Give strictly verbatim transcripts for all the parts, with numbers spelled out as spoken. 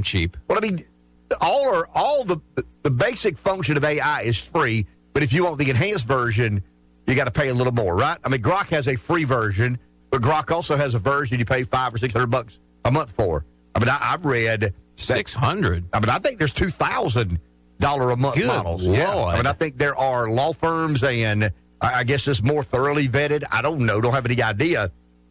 damn cheap. Well, I mean, all are all the the basic function of A I is free, but if you want the enhanced version, you got to pay a little more, right? I mean, Grok has a free version, but Grok also has a version you pay five or six hundred bucks a month for. I mean, I, I've read six hundred. I mean, I think there's two thousand dollar a month Good models. Lord. Yeah. I mean, I think there are law firms, and I, I guess it's more thoroughly vetted. I don't know, don't have any idea,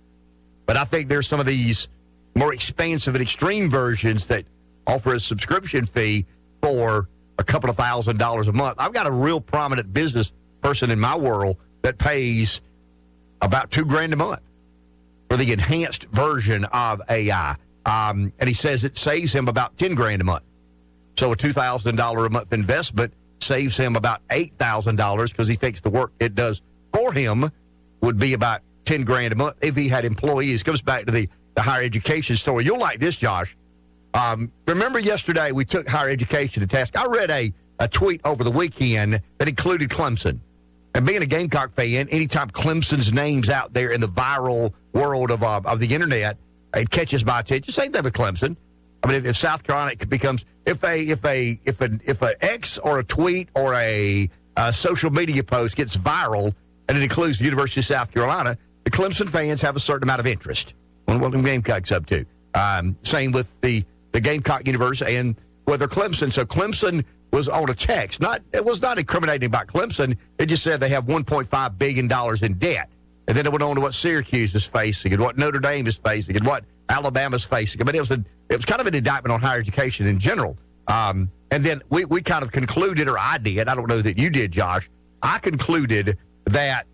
but I think there's some of these more expansive and extreme versions that offer a subscription fee for a couple of thousand dollars a month. I've got a real prominent business person in my world that pays about two grand a month for the enhanced version of A I. Um, and he says it saves him about ten grand a month. So a two thousand dollars a month investment saves him about eight thousand dollars because he thinks the work it does for him would be about ten grand a month if he had employees. Comes back to the, the higher education story. You'll like this, Josh. Um, remember yesterday we took higher education to task. I read a, a tweet over the weekend that included Clemson. And being a Gamecock fan, anytime Clemson's name's out there in the viral world of uh, of the internet, it catches my attention. Same thing with Clemson. I mean, if, if South Carolina becomes if a if a if a if a X or a tweet or a, a social media post gets viral and it includes the University of South Carolina, the Clemson fans have a certain amount of interest on what the Gamecock's up to. Um, same with the the Gamecock universe and whether Clemson. So Clemson was on a text. Not it was not incriminating about Clemson. It just said they have one point five billion dollars in debt. And then it went on to what Syracuse is facing and what Notre Dame is facing and what Alabama's facing. I mean, it was a, it was kind of an indictment on higher education in general. Um, and then we, we kind of concluded, or I did, I don't know that you did, Josh, I concluded that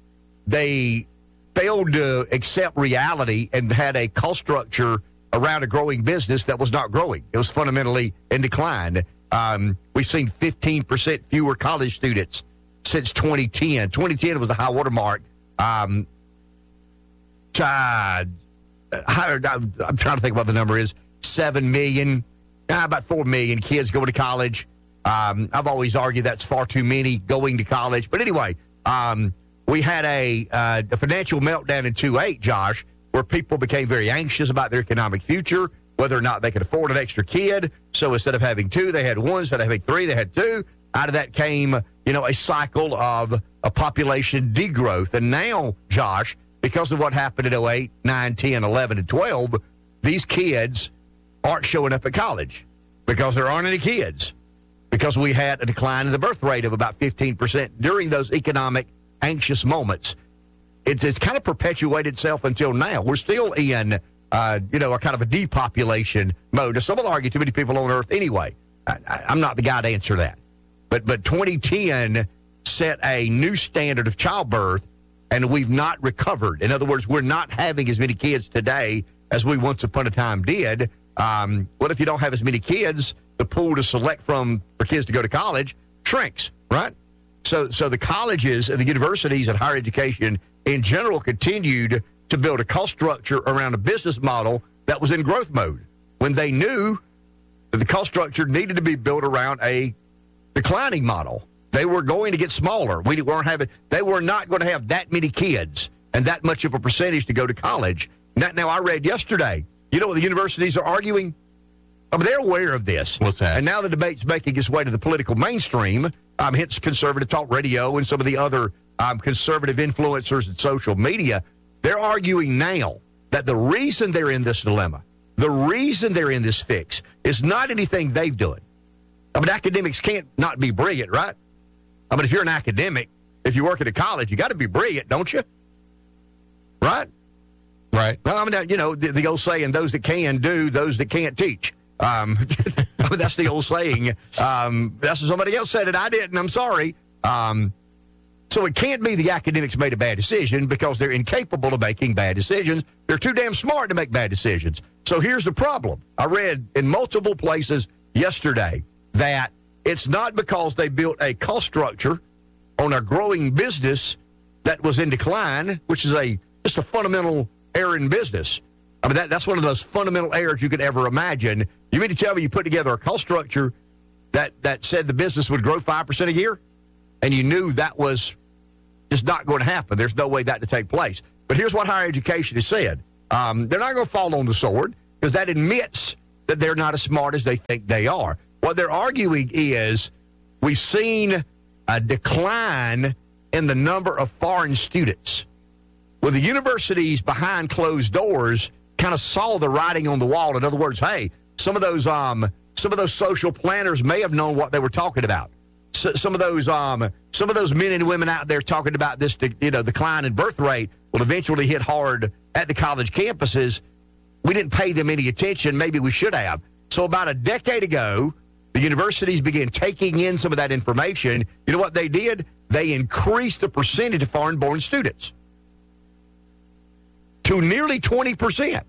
they failed to accept reality and had a cost structure around a growing business that was not growing. It was fundamentally in decline. Um, we've seen fifteen percent fewer college students since twenty ten. twenty ten was the high water mark. Um, uh, higher, I'm trying to think what the number is. seven million, uh, about four million kids going to college. Um, I've always argued that's far too many going to college. But anyway, um, we had a, uh, a financial meltdown in two eight, Josh, where people became very anxious about their economic future, whether or not they could afford an extra kid. So instead of having two, they had one. Instead of having three, they had two. Out of that came, you know, a cycle of a population degrowth. And now, Josh, because of what happened in oh eight, nine, ten, eleven, and twelve, these kids aren't showing up at college because there aren't any kids, because we had a decline in the birth rate of about fifteen percent during those economic anxious moments. It's, it's kind of perpetuated itself until now. We're still in, uh, you know, a kind of a depopulation mode. Now, some will argue too many people on Earth anyway. I, I, I'm not the guy to answer that. But but twenty ten set a new standard of childbirth, and we've not recovered. In other words, we're not having as many kids today as we once upon a time did. Um, what if you don't have as many kids? The pool to select from for kids to go to college shrinks, right? So so the colleges and the universities and higher education in general continued to build a cost structure around a business model that was in growth mode when they knew that the cost structure needed to be built around a declining model. They were going to get smaller. We weren't having. They were not going to have that many kids and that much of a percentage to go to college. Now, now I read yesterday. You know what the universities are arguing? I mean, they're aware of this. What's that? And now the debate's making its way to the political mainstream. Um, hence conservative talk radio and some of the other um, conservative influencers and social media. They're arguing now that the reason they're in this dilemma, the reason they're in this fix, is not anything they've done. I mean, academics can't not be brilliant, right? I mean, if you're an academic, if you work at a college, you got to be brilliant, don't you? Right? Right. Well, I mean, you know, the, the old saying, those that can do, those that can't teach. Um, I mean, that's the old saying. Um, that's what somebody else said it. I didn't. I'm sorry. Um, so it can't be the academics made a bad decision because they're incapable of making bad decisions. They're too damn smart to make bad decisions. So here's the problem. I read in multiple places yesterday that it's not because they built a cost structure on a growing business that was in decline, which is a just a fundamental error in business. I mean, that, that's one of those fundamental errors you could ever imagine. You mean to tell me you put together a cost structure that, that said the business would grow five percent a year, and you knew that was just not going to happen? There's no way that to take place. But here's what higher education has said. Um, they're not going to fall on the sword because that admits that they're not as smart as they think they are. What they're arguing is we've seen a decline in the number of foreign students. Well, the universities behind closed doors kind of saw the writing on the wall. In other words, hey, some of those um, some of those social planners may have known what they were talking about. So, some of those um, some of those men and women out there talking about this, you know, decline in birth rate will eventually hit hard at the college campuses. We didn't pay them any attention. Maybe we should have. So about a decade ago, the universities began taking in some of that information. You know what they did? They increased the percentage of foreign-born students to nearly twenty percent.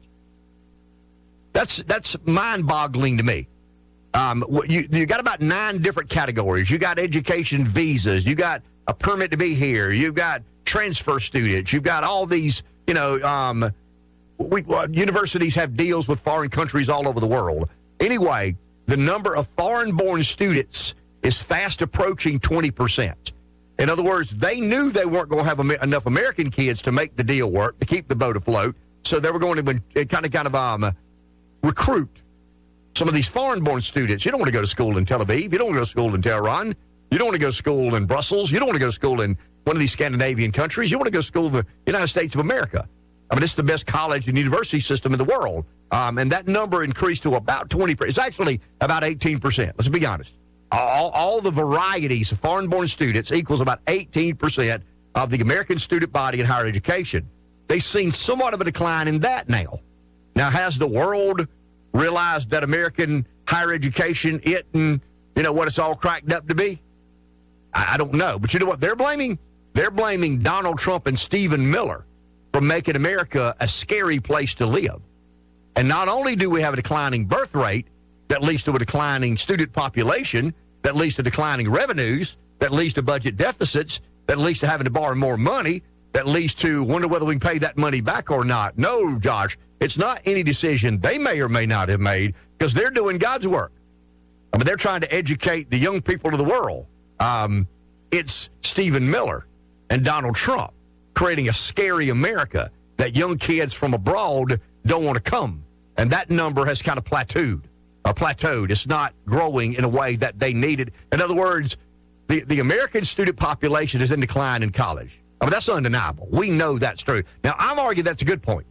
That's that's mind-boggling to me. Um, you you got about nine different categories. You got education visas. You got a permit to be here. You've got transfer students. You've got all these, you know, um, we, uh, universities have deals with foreign countries all over the world. Anyway, the number of foreign-born students is fast approaching twenty percent. In other words, they knew they weren't going to have a, enough American kids to make the deal work, to keep the boat afloat, so they were going to kind of kind of um, recruit some of these foreign-born students. You don't want to go to school in Tel Aviv. You don't want to go to school in Tehran. You don't want to go to school in Brussels. You don't want to go to school in one of these Scandinavian countries. You want to go to school in the United States of America. I mean, it's the best college and university system in the world. Um, and that number increased to about twenty percent. It's actually about eighteen percent. Let's be honest. All, all the varieties of foreign-born students equals about eighteen percent of the American student body in higher education. They've seen somewhat of a decline in that now. Now, has the world realized that American higher education isn't, you know, what it's all cracked up to be? I, I don't know. But you know what they're blaming? They're blaming Donald Trump and Stephen Miller for making America a scary place to live. And not only do we have a declining birth rate that leads to a declining student population, that leads to declining revenues, that leads to budget deficits, that leads to having to borrow more money, that leads to wonder whether we can pay that money back or not. No, Josh, it's not any decision they may or may not have made, because they're doing God's work. I mean, they're trying to educate the young people of the world. Um, it's Stephen Miller and Donald Trump creating a scary America that young kids from abroad don't want to come. And that number has kind of plateaued. Or plateaued. It's not growing in a way that they needed. In other words, the, the American student population is in decline in college. I mean, that's undeniable. We know that's true. Now, I'm arguing that's a good point.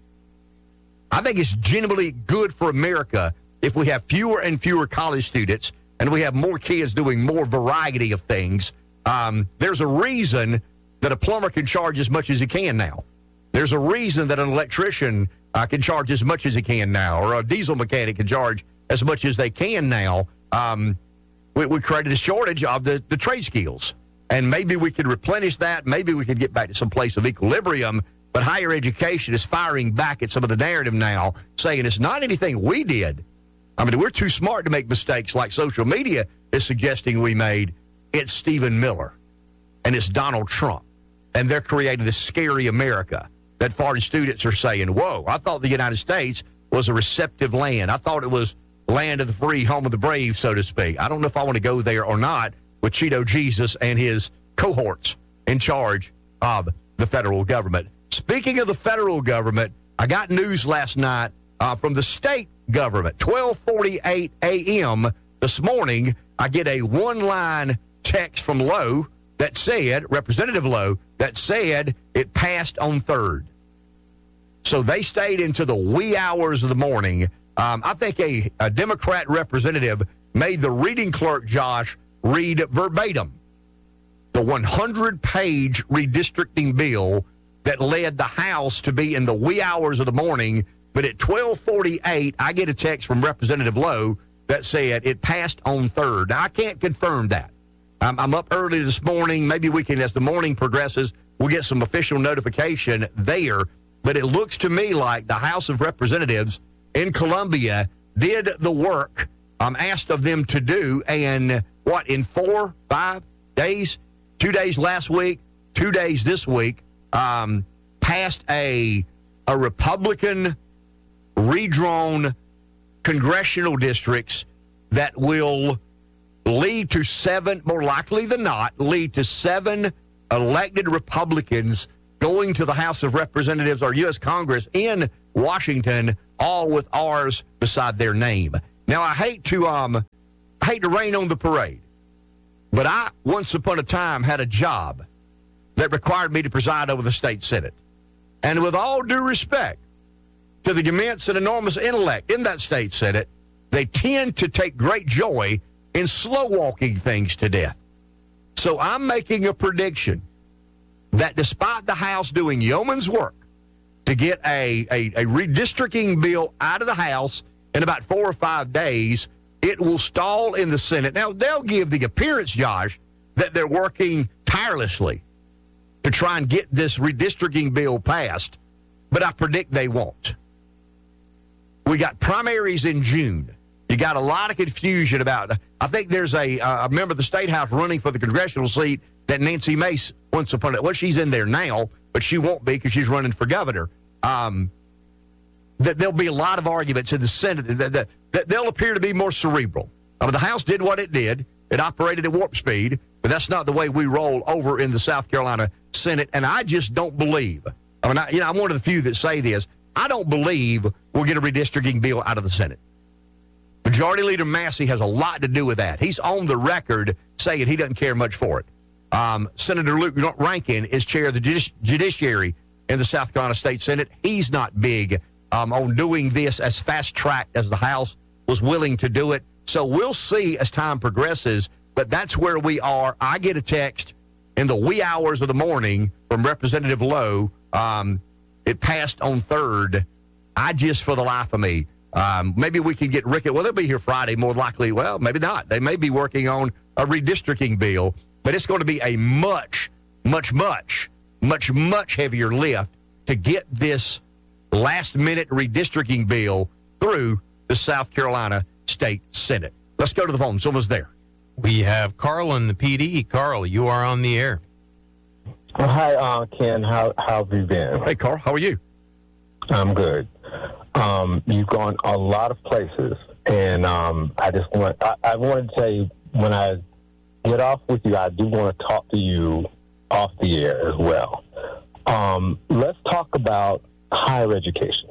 I think it's genuinely good for America if we have fewer and fewer college students and we have more kids doing more variety of things. Um, there's a reason that a plumber can charge as much as he can now. There's a reason that an electrician uh, can charge as much as he can now, or a diesel mechanic can charge as much as they can now. Um, we, we created a shortage of the, the trade skills. And maybe we could replenish that. Maybe we could get back to some place of equilibrium. But higher education is firing back at some of the narrative now, saying it's not anything we did. I mean, we're too smart to make mistakes like social media is suggesting we made. It's Stephen Miller and it's Donald Trump. And they're creating this scary America that foreign students are saying, whoa, I thought the United States was a receptive land. I thought it was land of the free, home of the brave, so to speak. I don't know if I want to go there or not with Cheeto Jesus and his cohorts in charge of the federal government. Speaking of the federal government, I got news last night uh, from the state government. twelve forty-eight a.m. this morning, I get a one-line text from Lowe that said, Representative Lowe, that said it passed on third. So they stayed into the wee hours of the morning. Um, I think a, a Democrat representative made the reading clerk, Josh, read verbatim the one hundred page redistricting bill that led the House to be in the wee hours of the morning. But at twelve forty-eight, I get a text from Representative Lowe that said it passed on third. Now, I can't confirm that. I'm, I'm up early this morning. Maybe we can, as the morning progresses, we'll get some official notification there. But it looks to me like the House of Representatives in Columbia did the work um, asked of them to do, and what, in four, five days, two days last week, two days this week, um, passed a a Republican redrawn congressional districts that will lead to seven, more likely than not, lead to seven elected Republicans going to the House of Representatives or U S Congress in Washington, all with R's beside their name. Now, I hate to um, I hate to rain on the parade, but I once upon a time had a job that required me to preside over the state Senate. And with all due respect to the immense and enormous intellect in that state Senate, they tend to take great joy in slow walking things to death. So I'm making a prediction that despite the House doing yeoman's work to get a, a, a redistricting bill out of the House in about four or five days, it will stall in the Senate. Now, they'll give the appearance, Josh, that they're working tirelessly to try and get this redistricting bill passed, but I predict they won't. We got primaries in June. You got a lot of confusion about it. I think there's a, uh, a member of the State House running for the congressional seat that Nancy Mace once upon a, well, she's in there now, but she won't be because she's running for governor. Um, that there'll be a lot of arguments in the Senate that, that, that they'll appear to be more cerebral. I mean, the House did what it did. It operated at warp speed, but that's not the way we roll over in the South Carolina Senate. And I just don't believe, I mean, I, you know, I'm one of the few that say this. I don't believe we'll get a redistricting bill out of the Senate. Majority Leader Massey has a lot to do with that. He's on the record saying he doesn't care much for it. Um, Senator Luke Rankin is chair of the judici- judiciary in the South Carolina State Senate. He's not big um, on doing this as fast-tracked as the House was willing to do it. So we'll see as time progresses, but that's where we are. I get a text in the wee hours of the morning from Representative Lowe. Um, it passed on third. I just, for the life of me, um, maybe we can get Rickett. Well, they'll be here Friday, more likely. Well, maybe not. They may be working on a redistricting bill, but it's going to be a much, much, much, much, much heavier lift to get this last-minute redistricting bill through the South Carolina State Senate. Let's go to the phone. Someone's there. We have Carl in the P D. Carl, you are on the air. Well, hi, uh, Ken. How, how have you been? Hey, Carl. How are you? I'm good. Um, you've gone a lot of places, and um, I just want I, I wanted to say when I get off with you, I do want to talk to you off the air as well. Um, let's talk about higher education.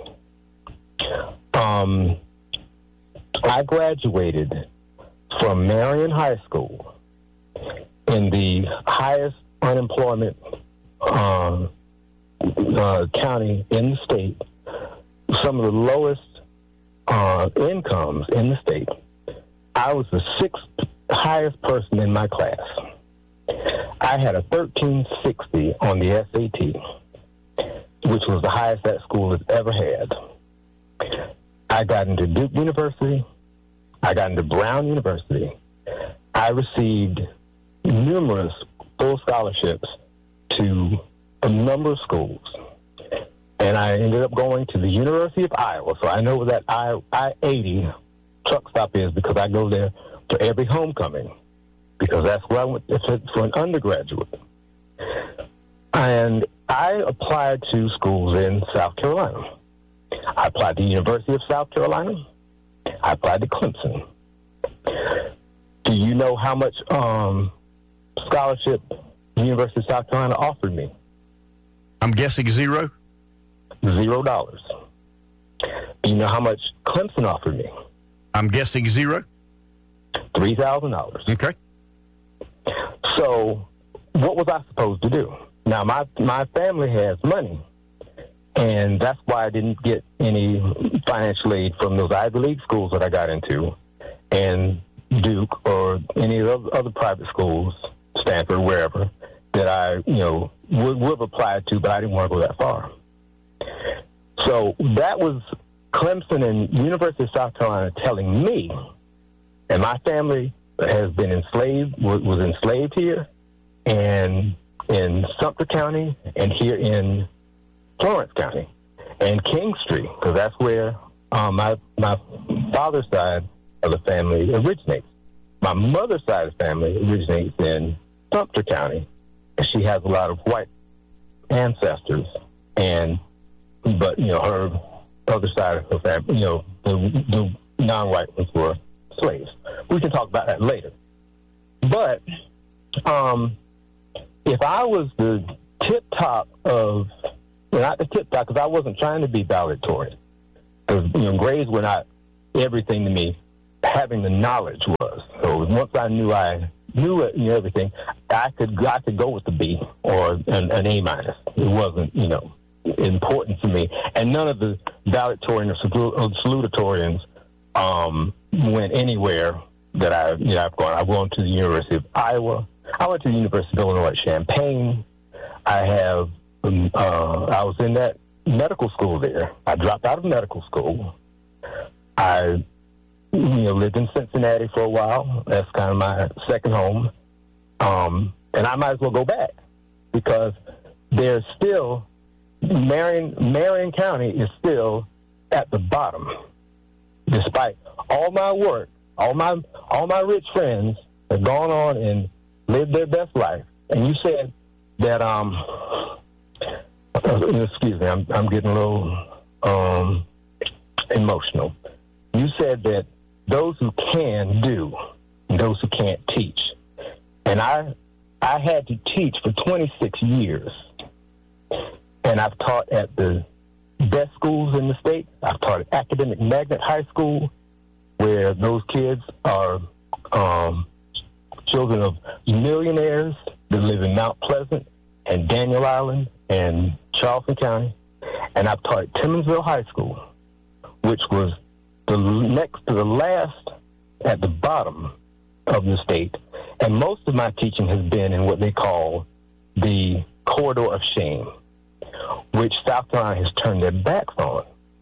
Um, I graduated from Marion High School in the highest unemployment um, uh, county in the state, some of the lowest uh, incomes in the state. I was the sixth highest person in my class. I had a thirteen sixty on the S A T, which was the highest that school has ever had. I got into Duke University. I got into Brown University. I received numerous full scholarships to a number of schools. And I ended up going to the University of Iowa. So I know where that I eighty truck stop is because I go there for every homecoming because that's where I went for an undergraduate. And I applied to schools in South Carolina. I applied to the University of South Carolina. I applied to Clemson. Do you know how much um, scholarship the University of South Carolina offered me? I'm guessing zero. Zero dollars. Do you know how much Clemson offered me? I'm guessing zero. Three thousand dollars. Okay. So, what was I supposed to do? Now, my my family has money, and that's why I didn't get any financial aid from those Ivy League schools that I got into, and Duke or any of those other private schools, Stanford, wherever, that I, you know, would, would have applied to, but I didn't want to go that far. So that was Clemson and University of South Carolina telling me, and my family has been enslaved, was, was enslaved here, and in Sumter County, and here in Florence County, and Kingstree, because that's where um, my my father's side of the family originates. My mother's side of the family originates in Sumter County, and she has a lot of white ancestors, and but you know her other side of her family, you know the, the non-white ones were slaves. We can talk about that later. But um, if I was the tip top of, well, not the tip top, because I wasn't trying to be valedictorian, because you know grades were not everything to me. having the knowledge was. So once I knew I knew it, you know, everything, I could I could go with the B or an, an A minus. It wasn't, you know, important to me. And none of the valedictorian or salutatorians um, went anywhere that I, you know, I've gone. I've gone to the University of Iowa. I went to the University of Illinois at Champaign. I have. Um, uh, I was in that medical school there. I dropped out of medical school. I, you know, lived in Cincinnati for a while. That's kind of my second home. Um, and I might as well go back because there's still Marion. Marion County is still at the bottom, despite all my work. All my all my rich friends have gone on and lived their best life. And you said that um, excuse me, I'm I'm getting a little um emotional. You said that those who can do, and those who can't teach. And I I had to teach for twenty-six years. And I've taught at the best schools in the state. I've taught at Academic Magnet High School, where those kids are um, children of millionaires that live in Mount Pleasant and Daniel Island and Charleston County. And I've taught at Timmonsville High School, which was the next to the last at the bottom of the state. And most of my teaching has been in what they call the corridor of shame, which South Carolina has turned their backs on.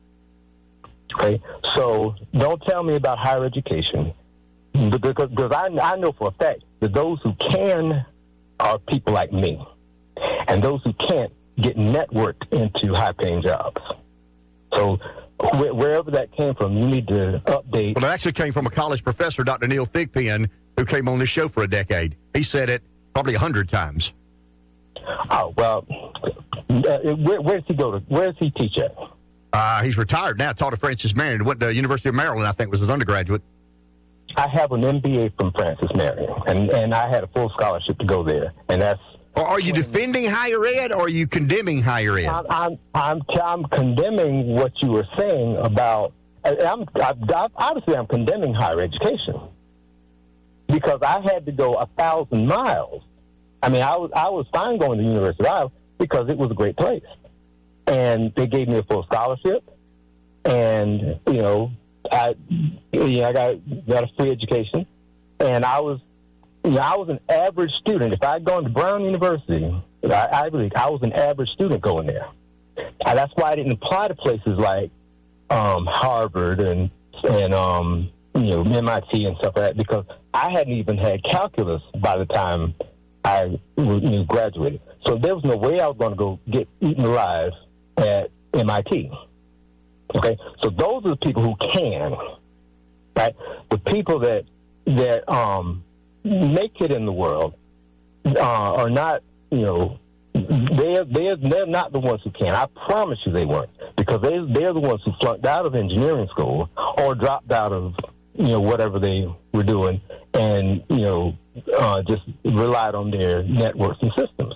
Okay, so don't tell me about higher education, because, because I, I know for a fact that those who can are people like me, and those who can't get networked into high-paying jobs. So wh- wherever that came from, you need to update. Well, it actually came from a college professor, Doctor Neil Thigpen, who came on this show for a decade. He said it probably a hundred times. Oh, well, uh, where, where does he go to? Where does he teach at? Uh, he's retired now, taught at Francis Marion, went to the University of Maryland, I think was his undergraduate. I have an M B A from Francis Marion, and, and I had a full scholarship to go there, and that's... Or are you defending higher ed, or are you condemning higher ed? I'm, I'm, I'm, I'm condemning what you were saying about... I'm, I'm, obviously, I'm condemning higher education, because I had to go a thousand miles. I mean, I was I was fine going to the University of Iowa because it was a great place. And they gave me a full scholarship. And, you know, I you know, I got got a free education. And I was you know, I was an average student. If I had gone to Brown University, I, I believe I was an average student going there. And that's why I didn't apply to places like um, Harvard and and um, you know, M I T and stuff like that, because I hadn't even had calculus by the time I you know, graduated. So there was no way I was going to go get eaten alive at M I T. Okay, so those are the people who can, right? The people that that um, make it in the world uh, are not, you know, they're they're they're not the ones who can. I promise you, they weren't, because they they're the ones who flunked out of engineering school or dropped out of, you know, whatever they were doing, and, you know, uh, just relied on their networks and systems.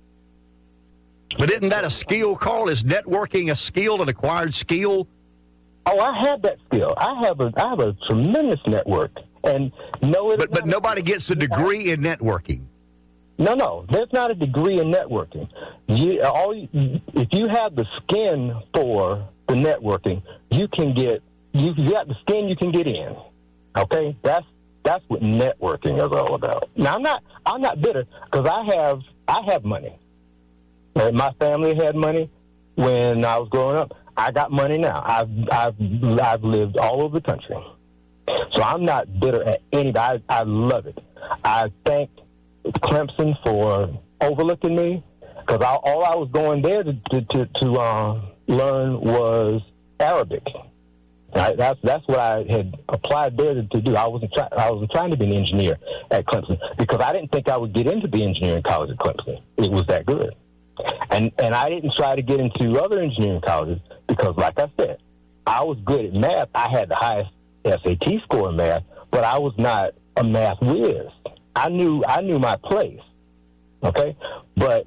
But isn't that a skill, Carl? Is networking a skill, an acquired skill? Oh, I have that skill. I have a I have a tremendous network, and no, it but but nobody gets a degree in networking. No, no, there's not a degree in networking. You, all you, if you have the skin for the networking, you can get. You, you got the skin, you can get in. Okay, that's that's what networking is all about. Now, I'm not I'm not bitter, because I have I have money. And my family had money when I was growing up. I got money now. I've I've I've lived all over the country, so I'm not bitter at anybody. I, I love it. I thank Clemson for overlooking me, because all I was going there to to to, to uh, learn was Arabic. Right? That's that's what I had applied there to, to do. I wasn't try, I wasn't trying to be an engineer at Clemson, because I didn't think I would get into the engineering college at Clemson. It was that good. And and I didn't try to get into other engineering colleges because, like I said, I was good at math. I had the highest S A T score in math, but I was not a math whiz. I knew I knew my place, okay? But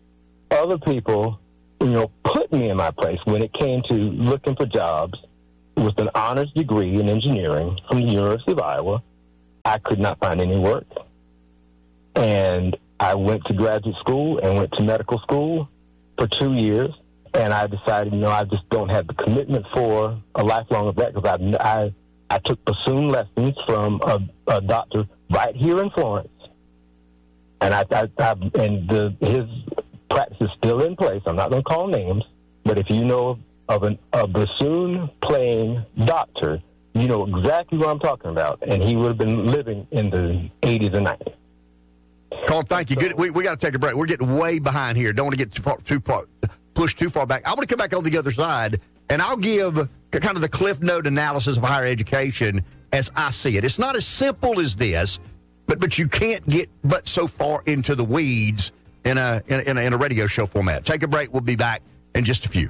other people, you know, put me in my place when it came to looking for jobs with an honors degree in engineering from the University of Iowa. I could not find any work. And I went to graduate school and went to medical school for two years. And I decided, you know, I just don't have the commitment for a lifelong of that, because I, I, I took bassoon lessons from a, a doctor right here in Florence. And I, I, I and the, his practice is still in place. I'm not going to call names, but if you know of an, a bassoon playing doctor, you know exactly what I'm talking about. And he would have been living in the eighties and nineties. Carl, thank you. Good. We, we got to take a break. We're getting way behind here. Don't want to get too far, too far, push too far back. I want to come back on the other side, and I'll give kind of the Cliff Note analysis of higher education as I see it. It's not as simple as this, but but you can't get but so far into the weeds in a in a, in a radio show format. Take a break. We'll be back in just a few.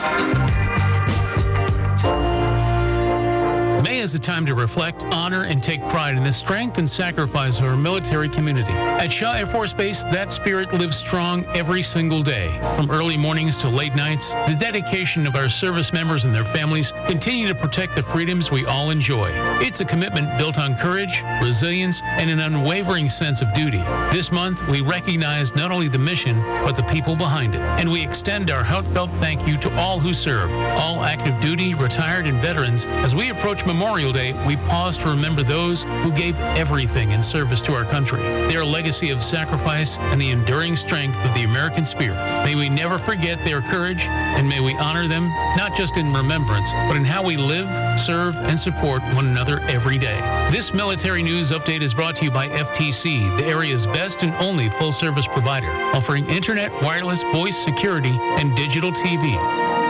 May is a time to reflect, honor, and take pride in the strength and sacrifice of our military community. At Shaw Air Force Base, that spirit lives strong every single day. From early mornings to late nights, the dedication of our service members and their families continue to protect the freedoms we all enjoy. It's a commitment built on courage, resilience, and an unwavering sense of duty. This month, we recognize not only the mission, but the people behind it. And we extend our heartfelt thank you to all who serve, all active duty, retired, and veterans. As we approach Memorial Day, we pause to remember those who gave everything in service to our country. Their legacy of sacrifice and the enduring strength of the American spirit. May we never forget their courage, and may we honor them not just in remembrance, but in how we live, serve, and support one another every day. This military news update is brought to you by F T C, the area's best and only full-service provider, offering internet, wireless, voice, security, and digital T V.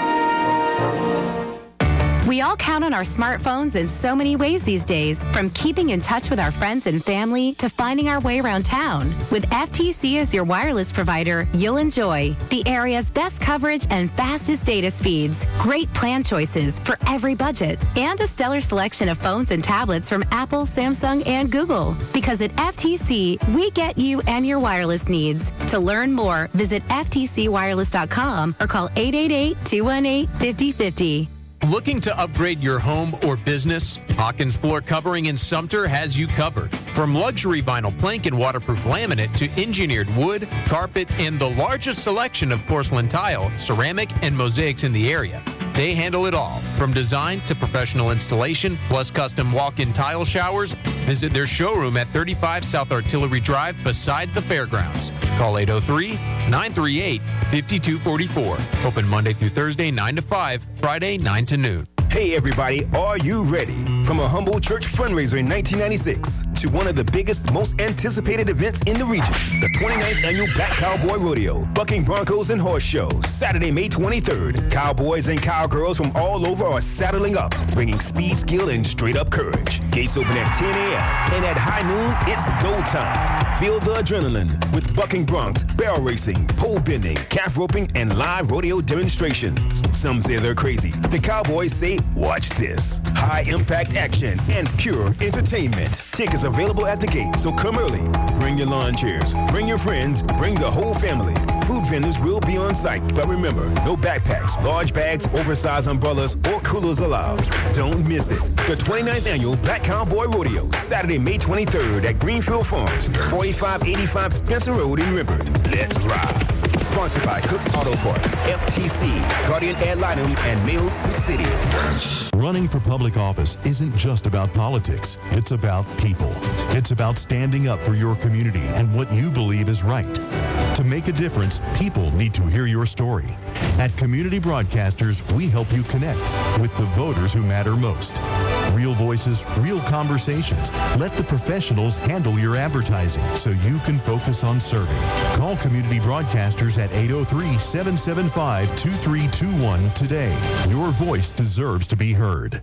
We all count on our smartphones in so many ways these days, from keeping in touch with our friends and family to finding our way around town. With F T C as your wireless provider, you'll enjoy the area's best coverage and fastest data speeds, great plan choices for every budget, and a stellar selection of phones and tablets from Apple, Samsung, and Google. Because at F T C, we get you and your wireless needs. To learn more, visit F T C wireless dot com or call eight eight eight, two one eight, five zero five zero. Looking to upgrade your home or business? Hawkins Floor Covering in Sumter has you covered. From luxury vinyl plank and waterproof laminate to engineered wood, carpet, and the largest selection of porcelain tile, ceramic, and mosaics in the area. They handle it all, from design to professional installation, plus custom walk-in tile showers. Visit their showroom at thirty-five South Artillery Drive beside the fairgrounds. Call eight oh three, nine three eight, five two four four. Open Monday through Thursday, nine to five, Friday, nine to noon. Hey everybody, are you ready? From a humble church fundraiser in nineteen ninety-six to one of the biggest, most anticipated events in the region, the twenty-ninth Annual Black Cowboy Rodeo, Bucking Broncos and Horse Show, Saturday, May twenty-third. Cowboys and cowgirls from all over are saddling up, bringing speed, skill, and straight-up courage. Gates open at ten a.m. and at high noon, it's go time. Feel the adrenaline with bucking broncs, barrel racing, pole bending, calf roping, and live rodeo demonstrations. Some say they're crazy. The Cowboys say, watch this. High-impact action and pure entertainment. Tickets available at the gate, so come early. Bring your lawn chairs, bring your friends, bring the whole family. Food vendors will be on site, but remember, no backpacks, large bags, oversized umbrellas, or coolers allowed. Don't miss it. The twenty-ninth Annual Black Cowboy Rodeo, Saturday, May twenty-third at Greenfield Farms, forty-five eighty-five Spencer Road in Rimbert. Let's ride. Sponsored by Cook's Auto Parts, F T C, Guardian Ad Litem, and Mills City. Running for public office isn't just about politics. It's about people. It's about standing up for your community and what you believe is right. To make a difference, people need to hear your story. At Community Broadcasters, we help you connect with the voters who matter most. Real voices, real conversations. Let the professionals handle your advertising so you can focus on serving. Call Community Broadcasters at eight oh three, seven seven five, two three two one today. Your voice deserves to be heard.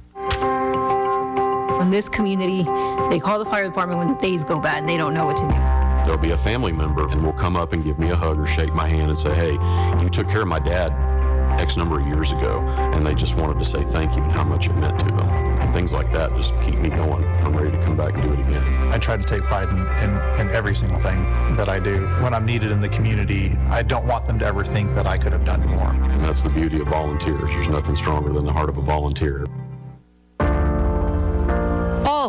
In this community, they call the fire department when the days go bad and they don't know what to do. There'll be a family member and will come up and give me a hug or shake my hand and say, hey, you took care of my dad X number of years ago, and they just wanted to say thank you and how much it meant to them. Things like that just keep me going. I'm ready to come back and do it again. I try to take pride in, in, in every single thing that I do. When I'm needed in the community, I don't want them to ever think that I could have done more. And that's the beauty of volunteers. There's nothing stronger than the heart of a volunteer.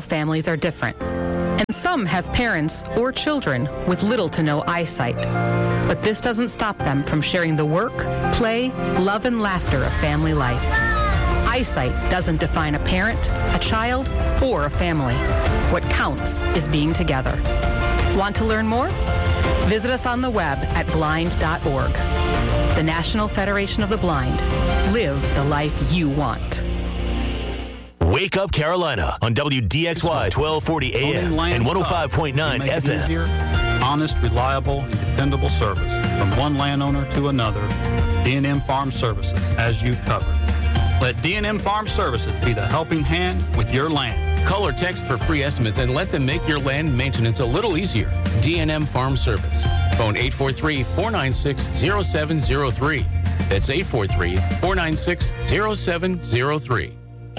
families are different, and some have parents or children with little to no eyesight. But this doesn't stop them from sharing the work, play, love, and laughter of family life. Eyesight doesn't define a parent, a child, or a family. What counts is being together. Want to learn more? Visit us on the web at blind dot org. The National Federation of the Blind. Live the life you want. Wake Up Carolina on W D X Y twelve forty A M and one oh five point nine F M. Easier, honest, reliable, and dependable service from one landowner to another. D and M Farm Services has you covered. Let D and M Farm Services be the helping hand with your land. Call or text for free estimates and let them make your land maintenance a little easier. D and M Farm Service. Phone eight four three, four nine six, zero seven zero three. That's eight four three, four nine six, zero seven zero three.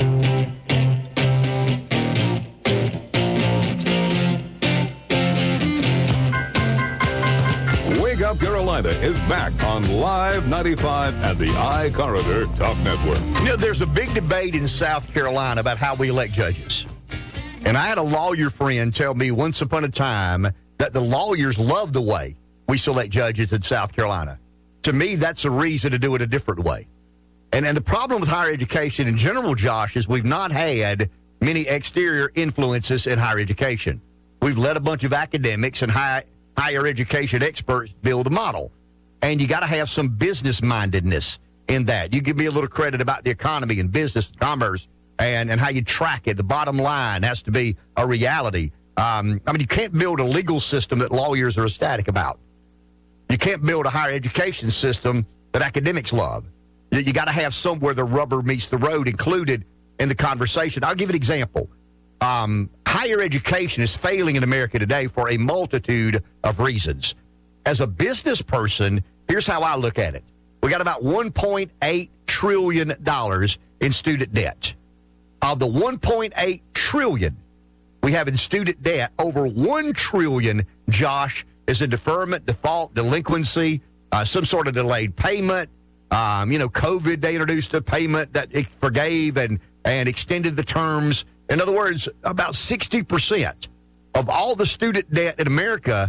Wake Up Carolina is back on Live ninety-five and the iCorridor Talk Network. You know, there's a big debate in South Carolina about how we elect judges. And I had a lawyer friend tell me once upon a time that the lawyers love the way we select judges in South Carolina. To me, that's a reason to do it a different way. And, and the problem with higher education in general, Josh, is we've not had many exterior influences in higher education. We've let a bunch of academics and high, higher education experts build the model. And you got to have some business-mindedness in that. You give me a little credit about the economy and business and commerce and, and how you track it. The bottom line has to be a reality. Um, I mean, you can't build a legal system that lawyers are ecstatic about. You can't build a higher education system that academics love. You, you got to have somewhere the rubber meets the road included in the conversation. I'll give an example. Um, higher education is failing in America today for a multitude of reasons. As a business person, here's how I look at it. We got about one point eight trillion dollars in student debt. Of the one point eight trillion dollars we have in student debt, over one trillion dollars, Josh, is in deferment, default, delinquency, uh, some sort of delayed payment. Um, you know, COVID, they introduced a payment that it forgave and, and extended the terms. In other words, about sixty percent of all the student debt in America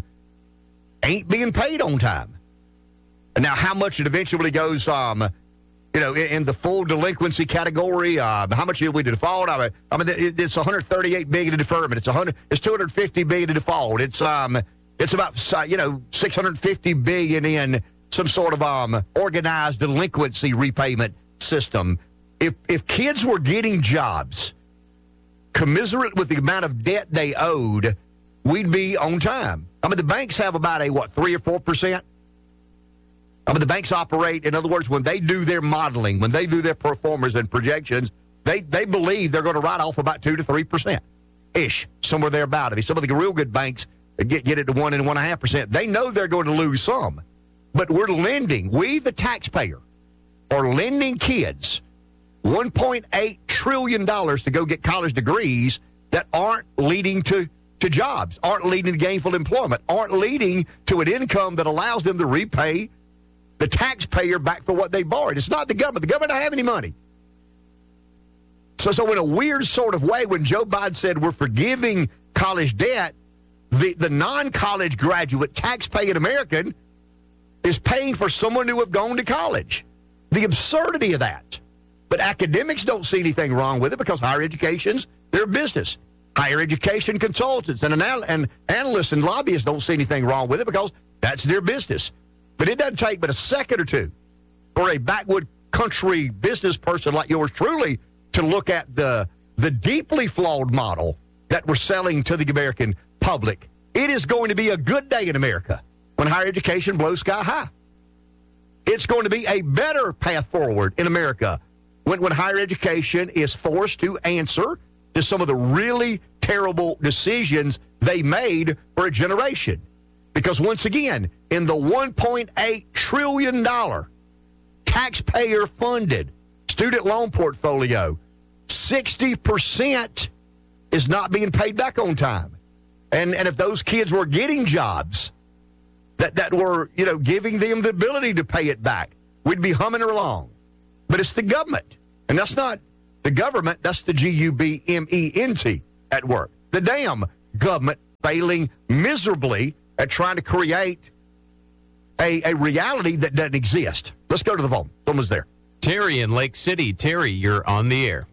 ain't being paid on time. And now how much it eventually goes, um, you know, in, in the full delinquency category, uh, how much did we default? I mean, I mean it, it's one hundred thirty-eight billion dollars in deferment. It's one hundred. It's two hundred fifty billion dollars in default. It's um, it's about you know six hundred fifty billion dollars in some sort of um organized delinquency repayment system. If if kids were getting jobs commiserate with the amount of debt they owed, we'd be on time. I mean, the banks have about a, what, three or four percent? I mean, the banks operate, in other words, when they do their modeling, when they do their pro formas and projections, they, they believe they're going to write off about two to three percent-ish, somewhere there about it. I mean, some of the real good banks get, get it to one and one and a half percent. They know they're going to lose some, but we're lending. We, the taxpayer, are lending kids one point eight trillion dollars to go get college degrees that aren't leading to, to jobs, aren't leading to gainful employment, aren't leading to an income that allows them to repay the taxpayer back for what they borrowed. It's not the government. The government don't have any money. So, so in a weird sort of way, when Joe Biden said we're forgiving college debt, the, the non-college graduate tax-paying American is paying for someone to have gone to college. The absurdity of that. But academics don't see anything wrong with it because higher education's their business. Higher education consultants and, anal- and analysts and lobbyists don't see anything wrong with it because that's their business. But it doesn't take but a second or two for a backwood country business person like yours truly to look at the, the deeply flawed model that we're selling to the American public. It is going to be a good day in America when higher education blows sky high. It's going to be a better path forward in America when, when higher education is forced to answer to some of the really terrible decisions they made for a generation. Because once again, in the one point eight trillion dollars taxpayer-funded student loan portfolio, sixty percent is not being paid back on time. And and if those kids were getting jobs that, that were, you know, giving them the ability to pay it back, we'd be humming along. But it's the government. And that's not the government, that's the G U B M E N T. at work. The damn government failing miserably at trying to create a, a reality that doesn't exist. Let's go to the phone. Someone's there. Terry in Lake City. Terry, you're on the air.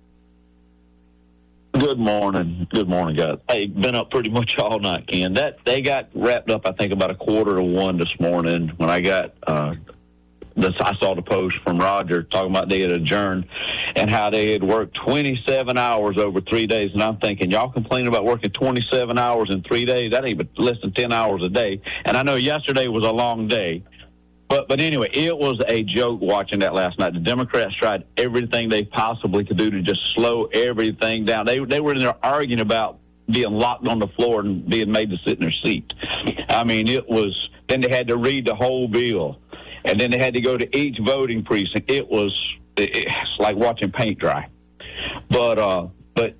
Good morning. Good morning, guys. Hey, been up pretty much all night, Ken. That they got wrapped up, I think, about a quarter to one this morning when I got uh, this. I saw the post from Roger talking about they had adjourned and how they had worked twenty-seven hours over three days. And I'm thinking, y'all complaining about working twenty-seven hours in three days? That ain't but less than ten hours a day. And I know yesterday was a long day. But but anyway, it was a joke watching that last night. The Democrats tried everything they possibly could do to just slow everything down. They they were in there arguing about being locked on the floor and being made to sit in their seat. I mean, it was. Then they had to read the whole bill, and then they had to go to each voting precinct. It was it's like watching paint dry. But uh, but.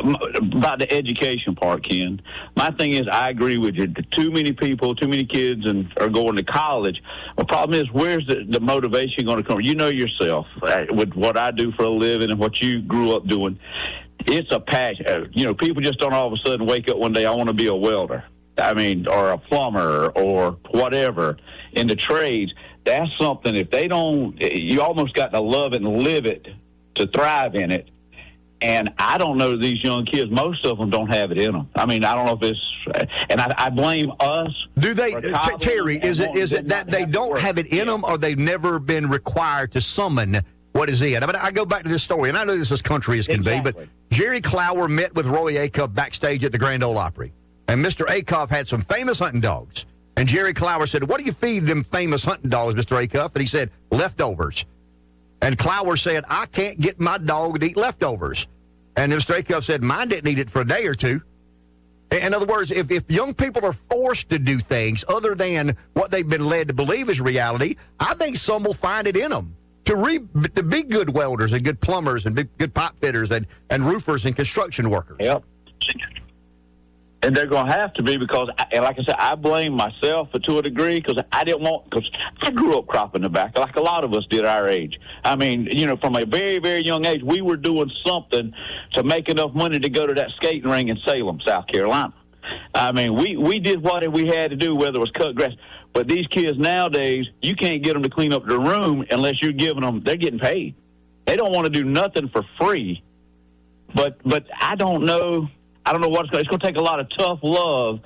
About the education part, Ken, my thing is I agree with you. Too many people, too many kids and are going to college. The problem is, where's the, the motivation going to come? You know yourself, uh, with what I do for a living and what you grew up doing. It's a passion. Uh, you know, people just don't all of a sudden wake up one day, I want to be a welder. I mean, or a plumber or whatever in the trades. That's something, if they don't, you almost got to love it and live it to thrive in it. And I don't know these young kids. Most of them don't have it in them. I mean, I don't know if it's, and I, I blame us. Do they, uh, Terry? Is it is it that they don't have it in them, or they've never been required to summon what is in? I mean, I go back to this story, and I know this is country as can exactly. be, but Jerry Clower met with Roy Acuff backstage at the Grand Ole Opry, and Mister Acuff had some famous hunting dogs, and Jerry Clower said, "What do you feed them famous hunting dogs, Mister Acuff?" And he said, "Leftovers." And Clower said, "I can't get my dog to eat leftovers." And Mister Acuff said, "Mine didn't eat it for a day or two." In other words, if, if young people are forced to do things other than what they've been led to believe is reality, I think some will find it in them to, re, to be good welders and good plumbers and be good pipe fitters and, and roofers and construction workers. Yep. And they're going to have to be because, I, and like I said, I blame myself to a degree because I didn't want, because I grew up cropping tobacco like a lot of us did our age. I mean, you know, from a very, very young age, we were doing something to make enough money to go to that skating ring in Salem, South Carolina. I mean, we, we did what we had to do, whether it was cut grass. But these kids nowadays, you can't get them to clean up their room unless you're giving them, they're getting paid. They don't want to do nothing for free. But but I don't know. I don't know what it's going to, it's going to take a lot of tough love.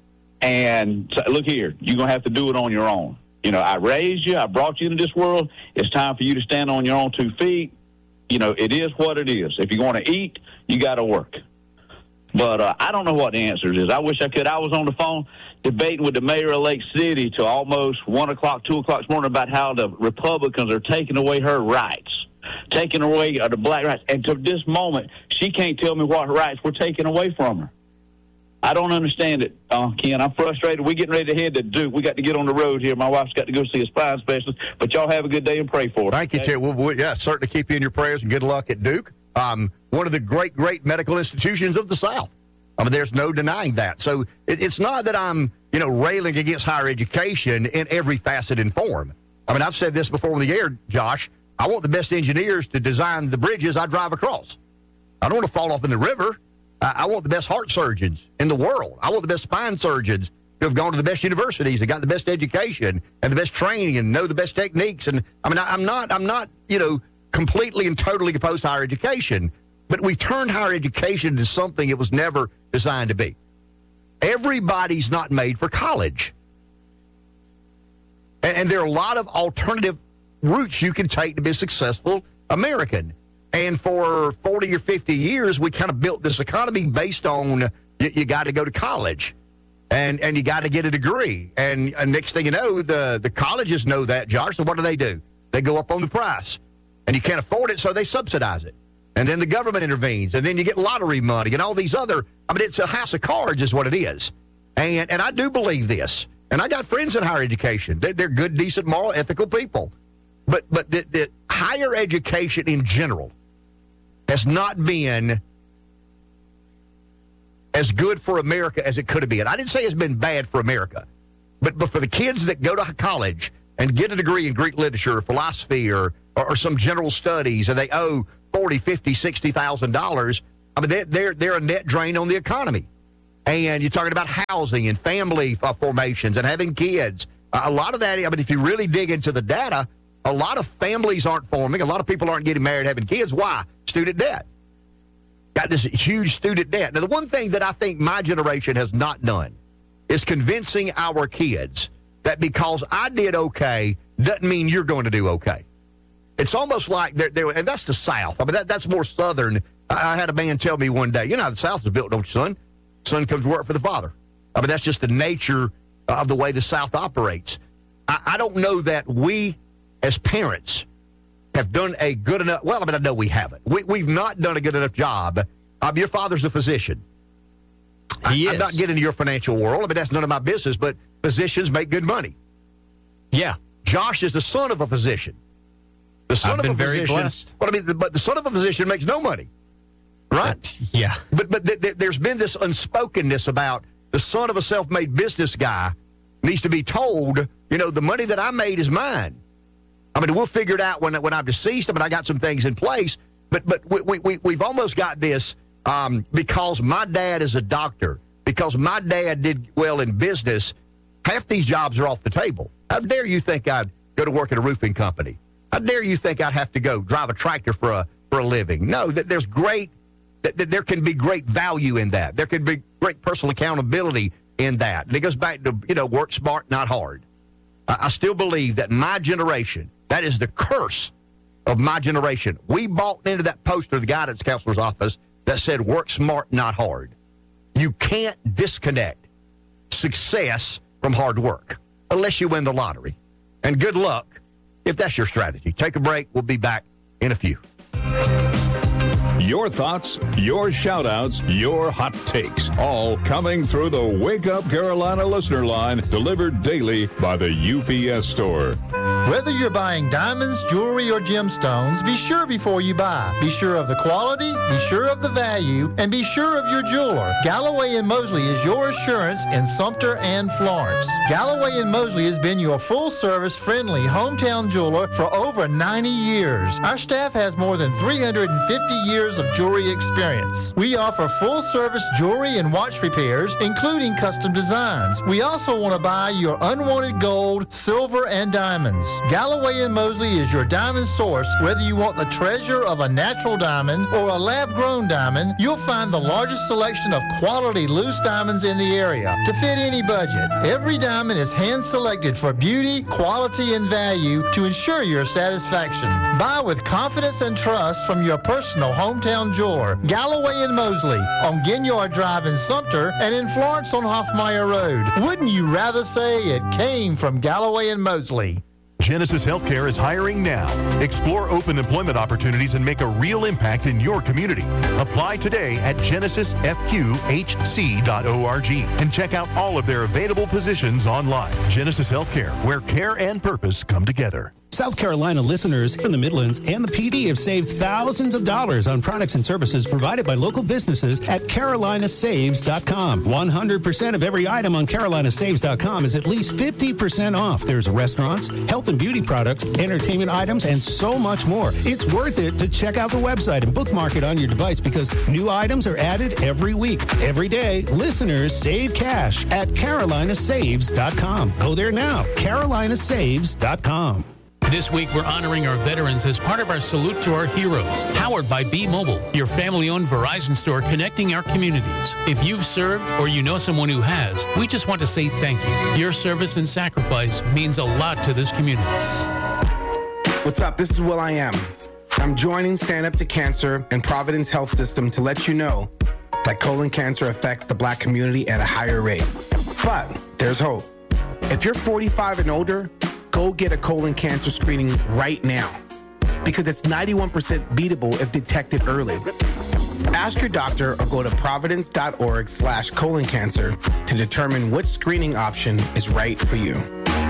And so, look here, you're going to have to do it on your own. You know, I raised you. I brought you into this world. It's time for you to stand on your own two feet. You know, it is what it is. If you're going to eat, you got to work. But uh, I don't know what the answer is. I wish I could. I was on the phone debating with the mayor of Lake City till almost one o'clock, two o'clock this morning about how the Republicans are taking away her rights. Taking away uh, the black rights. And to this moment, she can't tell me what rights we're taking away from her. I don't understand it, uh, Ken. I'm frustrated. We're getting ready to head to Duke. We got to get on the road here. My wife's got to go see a spine specialist. But y'all have a good day and pray for her. Thank you, Terry. We'll, we'll, yeah, certainly keep you in your prayers and good luck at Duke. Um, one of the great, great medical institutions of the South. I mean, there's no denying that. So it, it's not that I'm, you know, railing against higher education in every facet and form. I mean, I've said this before on the air, Josh. I want the best engineers to design the bridges I drive across. I don't want to fall off in the river. I, I want the best heart surgeons in the world. I want the best spine surgeons who have gone to the best universities and got the best education and the best training and know the best techniques. And I mean, I, I'm not, I'm not, you know, completely and totally opposed to higher education, but we've turned higher education into something it was never designed to be. Everybody's not made for college. And, and there are a lot of alternative routes you can take to be a successful American. And for forty or fifty years, we kind of built this economy based on you, you got to go to college and, and you got to get a degree. And, and next thing you know, the, the colleges know that, Josh. So what do they do? They go up on the price. And you can't afford it, so they subsidize it. And then the government intervenes. And then you get lottery money and all these other, I mean, it's a house of cards is what it is. And, and I do believe this. And I got friends in higher education. They're, they're good, decent, moral, ethical people. But but the, the higher education in general has not been as good for America as it could have been. I didn't say it's been bad for America, but, but for the kids that go to college and get a degree in Greek literature or philosophy or, or, or some general studies and they owe forty, fifty, sixty thousand dollars, I mean, they're, they're, they're a net drain on the economy. And you're talking about housing and family formations and having kids. A lot of that, I mean, if you really dig into the data, a lot of families aren't forming. A lot of people aren't getting married, having kids. Why? Student debt. Got this huge student debt. Now, the one thing that I think my generation has not done is convincing our kids that because I did okay doesn't mean you're going to do okay. It's almost like they're, they're and that's the South. I mean, that, that's more Southern. I, I had a man tell me one day, you know how the South is built, don't you, son? Son comes to work for the father. I mean, that's just the nature of the way the South operates. I, I don't know that we, as parents, have done a good enough, well, I mean, I know we haven't. We, we've not done a good enough job. Um, your father's a physician. He I, is. I'm not getting into your financial world. I mean, that's none of my business, but physicians make good money. Yeah. Josh is the son of a physician. The son I've of been a very physician. blessed. Well, I mean, the, but the son of a physician makes no money, right? But, yeah. But but th- th- there's been this unspokenness about the son of a self-made business guy needs to be told, you know, the money that I made is mine. I mean, we'll figure it out when when I'm deceased. I mean, I got some things in place, but but we we we've almost got this um, because my dad is a doctor, because my dad did well in business. Half these jobs are off the table. How dare you think I'd go to work at a roofing company? How dare you think I'd have to go drive a tractor for a for a living? No, that there's great, that, that there can be great value in that. There can be great personal accountability in that. And it goes back to, you know, work smart, not hard. I, I still believe that my generation, that is the curse of my generation. We bought into that poster of the guidance counselor's office that said work smart, not hard. You can't disconnect success from hard work unless you win the lottery. And good luck if that's your strategy. Take a break. We'll be back in a few. Your thoughts, your shout-outs, your hot takes, all coming through the Wake Up Carolina listener line, delivered daily by the U P S store. Whether you're buying diamonds, jewelry, or gemstones, be sure before you buy. Be sure of the quality, be sure of the value, and be sure of your jeweler. Galloway and Mosley is your assurance in Sumter and Florence. Galloway and Mosley has been your full-service, friendly hometown jeweler for over ninety years. Our staff has more than three hundred fifty years of jewelry experience. We offer full-service jewelry and watch repairs, including custom designs. We also want to buy your unwanted gold, silver, and diamonds. Galloway and Mosley is your diamond source. Whether you want the treasure of a natural diamond or a lab-grown diamond, you'll find the largest selection of quality loose diamonds in the area to fit any budget. Every diamond is hand-selected for beauty, quality, and value to ensure your satisfaction. Buy with confidence and trust from your personal hometown jeweler, Galloway and Mosley, on Ginyard Drive in Sumter and in Florence on Hoffmeyer Road. Wouldn't you rather say it came from Galloway and Mosley? Genesis Healthcare is hiring now. Explore open employment opportunities and make a real impact in your community. Apply today at genesis f q h c dot org and check out all of their available positions online. Genesis Healthcare, where care and purpose come together. South Carolina listeners from the Midlands and the P D have saved thousands of dollars on products and services provided by local businesses at carolina saves dot com. one hundred percent of every item on carolina saves dot com is at least fifty percent off. There's restaurants, health and beauty products, entertainment items, and so much more. It's worth it to check out the website and bookmark it on your device because new items are added every week. Every day, listeners save cash at carolina saves dot com. Go there now, carolina saves dot com. This week, we're honoring our veterans as part of our Salute to Our Heroes, powered by B-Mobile, your family-owned Verizon store connecting our communities. If you've served or you know someone who has, we just want to say thank you. Your service and sacrifice means a lot to this community. What's up? This is Will I Am. I'm joining Stand Up to Cancer and Providence Health System to let you know that colon cancer affects the black community at a higher rate. But there's hope. If you're forty-five and older, go get a colon cancer screening right now because it's ninety-one percent beatable if detected early. Ask your doctor or go to providence.org slash colon cancer to determine which screening option is right for you.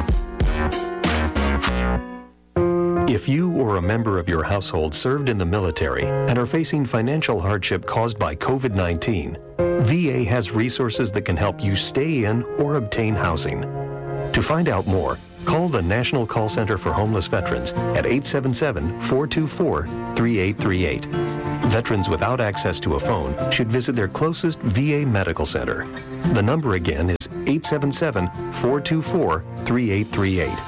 If you or a member of your household served in the military and are facing financial hardship caused by covid nineteen, V A has resources that can help you stay in or obtain housing. To find out more, call the National Call Center for Homeless Veterans at eight seven seven, four two four, three eight three eight. Veterans without access to a phone should visit their closest V A medical center. The number again is eight seven seven, four two four, three eight three eight.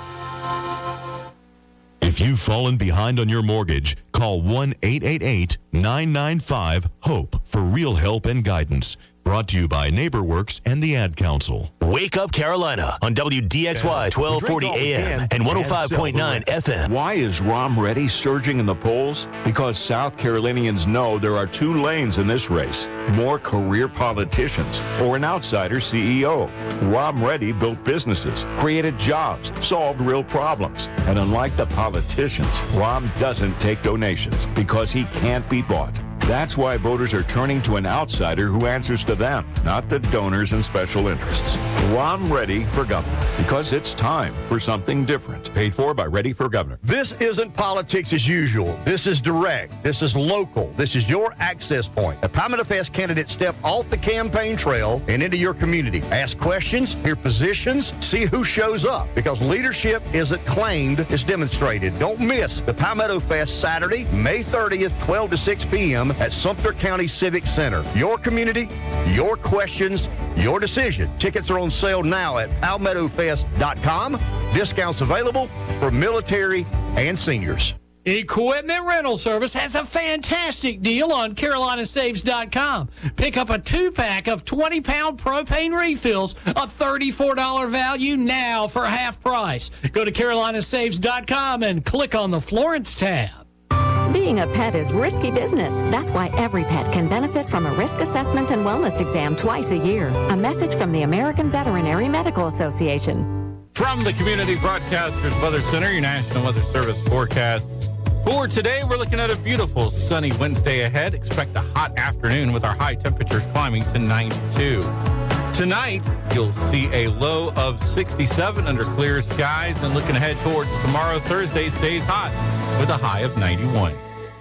If you've fallen behind on your mortgage, call one eight eight eight, nine nine five, HOPE for real help and guidance. Brought to you by NeighborWorks and the Ad Council. Wake Up Carolina on W D X Y twelve forty A M and one oh five point nine F M. Why is Rom Ready surging in the polls? Because South Carolinians know there are two lanes in this race: more career politicians or an outsider C E O. Rom Ready built businesses, created jobs, solved real problems. And unlike the politicians, Rom doesn't take donations because he can't be bought. That's why voters are turning to an outsider who answers to them, not the donors and special interests. Rom Ready for Governor, because it's time for something different. Paid for by Ready for Governor. This isn't politics as usual. This is direct. This is local. This is your access point. The Palmetto Fest candidates step off the campaign trail and into your community. Ask questions, hear positions, see who shows up, because leadership isn't claimed, it's demonstrated. Don't miss the Palmetto Fest Saturday, May thirtieth, twelve to six p.m. at Sumter County Civic Center. Your community, your questions, your decision. Tickets are on sale now at palmetto fest dot com. Discounts available for military and seniors. Equipment Rental Service has a fantastic deal on carolina saves dot com. Pick up a two-pack of twenty-pound propane refills, a thirty-four dollars value now for half price. Go to carolina saves dot com and click on the Florence tab. Being a pet is risky business. That's why every pet can benefit from a risk assessment and wellness exam twice a year. A message from the American Veterinary Medical Association. From the Community Broadcasters Weather Center, your National Weather Service forecast. For today, we're looking at a beautiful sunny Wednesday ahead. Expect a hot afternoon with our high temperatures climbing to ninety-two. Tonight, you'll see a low of sixty-seven under clear skies, and looking ahead towards tomorrow, Thursday stays hot with a high of ninety-one.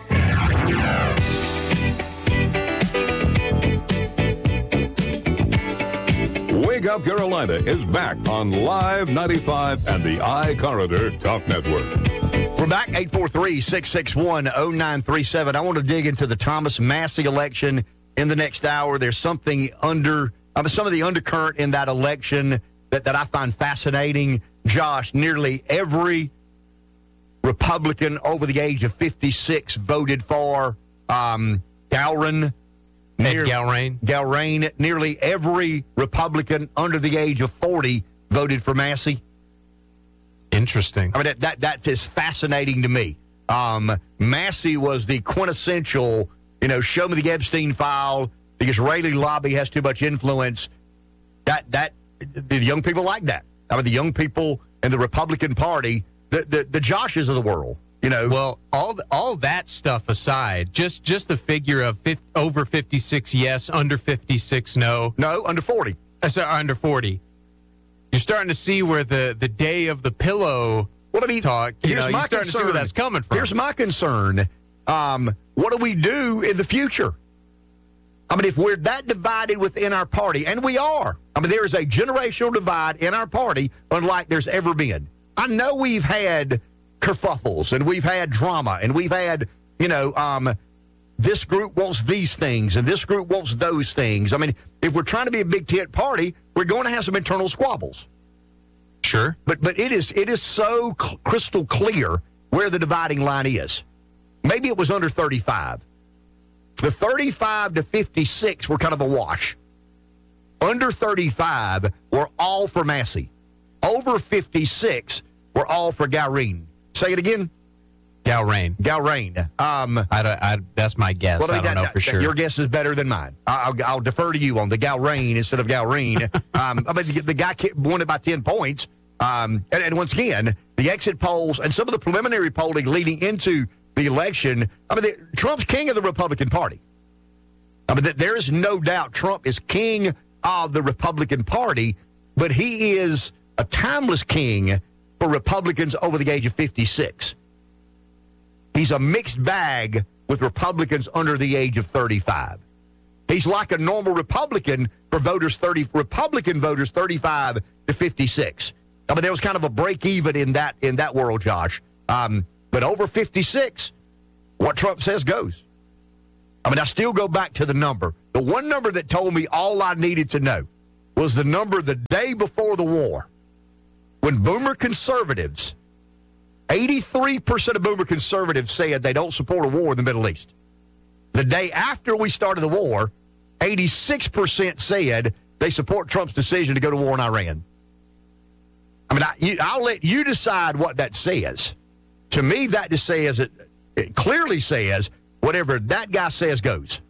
Wake Up Carolina is back on Live ninety-five and the iCorridor Talk Network. We're back, eight four three, six six one, oh nine three seven. I want to dig into the Thomas Massie election in the next hour. There's something under, I mean, some of the undercurrent in that election that, that I find fascinating. Josh, nearly every Republican over the age of fifty-six voted for um, Gowron. Near, Gowron. Gowron. Nearly every Republican under the age of forty voted for Massie. Interesting. I mean, that, that, that is fascinating to me. Um, Massie was the quintessential, you know, show me the Epstein file. The Israeli lobby has too much influence. That, that, the young people like that. I mean, the young people in the Republican Party, the, the, the Joshes of the world, you know. Well, all all that stuff aside, just just the figure of fifty, over fifty-six yes, under fifty-six no. No, under forty. Uh, so under forty. You're starting to see where the, the day of the pillow well, I mean, talk, you here's know, my you're starting concern. to see where that's coming from. Here's my concern. Um, what do we do in the future? I mean, if we're that divided within our party, and we are, I mean, there is a generational divide in our party unlike there's ever been. I know we've had kerfuffles, and we've had drama, and we've had, you know, um, this group wants these things, and this group wants those things. I mean, if we're trying to be a big tent party, we're going to have some internal squabbles. Sure. But but it is it is so cl- crystal clear where the dividing line is. Maybe it was under thirty-five. The thirty-five to fifty-six were kind of a wash. Under thirty-five were all for Massie. Over fifty-six were all for Gowron. Say it again. Gowron. Gowron. Um, I don't, I, that's my guess. Well, I don't got, know for sure. Your guess is better than mine. I'll, I'll defer to you on the Gowron instead of Gowron. um, I mean, the, the guy won it by ten points. Um, and, and once again, the exit polls and some of the preliminary polling leading into the election, I mean, the, Trump's king of the Republican Party. I mean, there is no doubt Trump is king of the Republican Party, but he is a timeless king for Republicans over the age of fifty-six. He's a mixed bag with Republicans under the age of thirty-five. He's like a normal Republican for voters thirty Republican voters thirty-five to fifty-six. I mean, there was kind of a break even in that in that world, Josh. Um, but over fifty-six, what Trump says goes. I mean, I still go back to the number. The one number that told me all I needed to know was the number the day before the war when boomer conservatives, eighty-three percent of boomer conservatives said they don't support a war in the Middle East. The day after we started the war, eighty-six percent said they support Trump's decision to go to war in Iran. I mean, I, you, I'll let you decide what that says. To me, that just says, it, it clearly says, whatever that guy says goes.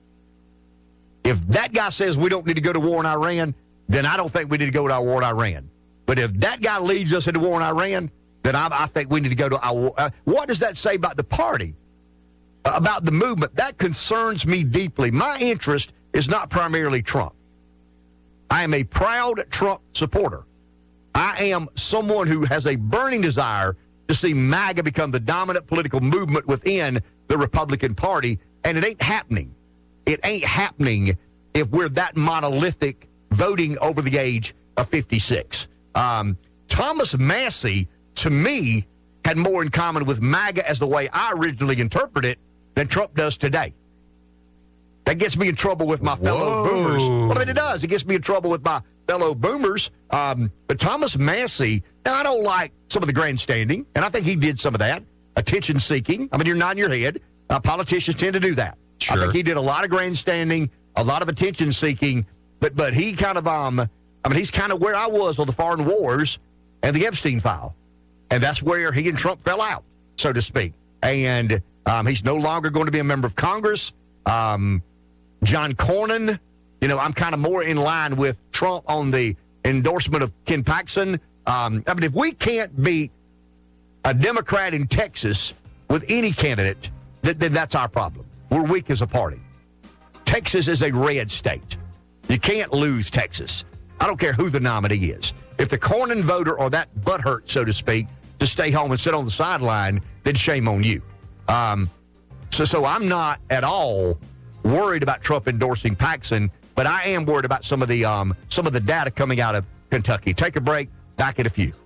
If that guy says we don't need to go to war in Iran, then I don't think we need to go to our war in Iran. But if that guy leads us into war in Iran, then I, I think we need to go to our war. Uh, what does that say about the party, uh, about the movement? That concerns me deeply. My interest is not primarily Trump. I am a proud Trump supporter. I am someone who has a burning desire to see MAGA become the dominant political movement within the Republican Party, and it ain't happening. It ain't happening if we're that monolithic voting over the age of fifty-six. Um, Thomas Massey, to me, had more in common with MAGA as the way I originally interpreted it than Trump does today. That gets me in trouble with my fellow Whoa. boomers. Well, I mean, it does. It gets me in trouble with my fellow boomers. Um, but Thomas Massey, now I don't like some of the grandstanding, and I think he did some of that. Attention seeking. I mean, you're nodding your head. Uh, politicians tend to do that. Sure. I think he did a lot of grandstanding, a lot of attention seeking, but but he kind of, um, I mean, he's kind of where I was on the foreign wars and the Epstein file. And that's where he and Trump fell out, so to speak. And um, he's no longer going to be a member of Congress. Um, John Cornyn, you know, I'm kind of more in line with Trump on the endorsement of Ken Paxton. Um, I mean, if we can't beat a Democrat in Texas with any candidate, th- then that's our problem. We're weak as a party. Texas is a red state. You can't lose Texas. I don't care who the nominee is. If the Cornyn voter or that butthurt, so to speak, to stay home and sit on the sideline, then shame on you. Um, so, so I'm not at all worried about Trump endorsing Paxton, but I am worried about some of the um, some of the data coming out of Kentucky. Take a break. Back in a few.